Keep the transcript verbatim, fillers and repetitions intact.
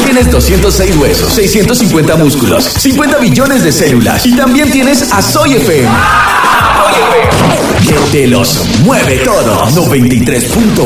tienes doscientos seis huesos, seiscientos cincuenta músculos, cincuenta billones de células y también tienes a Soy F M. Que te los mueve todos. noventa y tres punto